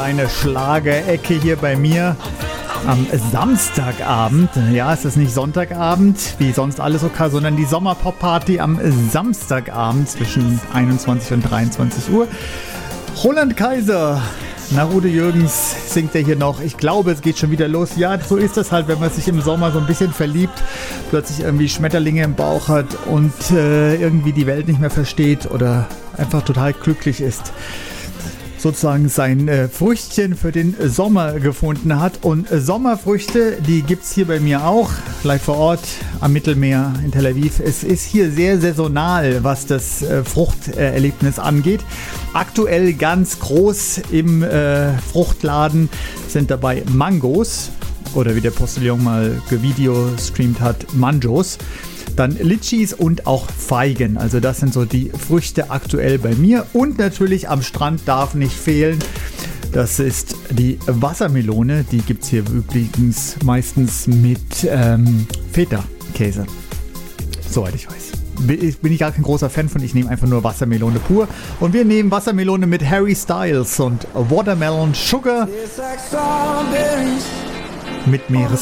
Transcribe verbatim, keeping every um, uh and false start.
kleine Schlagerecke hier bei mir am Samstagabend. Ja, es ist nicht Sonntagabend, wie sonst alles okay, sondern die Sommerpop-Party am Samstagabend zwischen einundzwanzig und dreiundzwanzig Uhr. Roland Kaiser, nach Udo Jürgens singt er hier noch. Ich glaube, es geht schon wieder los. Ja, so ist das halt, wenn man sich im Sommer so ein bisschen verliebt, plötzlich irgendwie Schmetterlinge im Bauch hat und äh, irgendwie die Welt nicht mehr versteht oder einfach total glücklich ist. Sozusagen sein äh, Früchtchen für den Sommer gefunden hat. Und äh, Sommerfrüchte, die gibt es hier bei mir auch, live vor Ort am Mittelmeer in Tel Aviv. Es ist hier sehr saisonal, was das äh, Fruchterlebnis angeht. Aktuell ganz groß im äh, Fruchtladen sind dabei Mangos oder wie der Postillon mal gevideo-streamt hat, Manjos. Dann Litchis und auch Feigen. Also das sind so die Früchte aktuell bei mir. Und natürlich am Strand darf nicht fehlen. Das ist die Wassermelone. Die gibt es hier übrigens meistens mit ähm, Feta-Käse. Soweit ich weiß. Bin ich gar kein großer Fan von. Ich nehme einfach nur Wassermelone pur. Und wir nehmen Wassermelone mit Harry Styles und Watermelon Sugar mit Meeres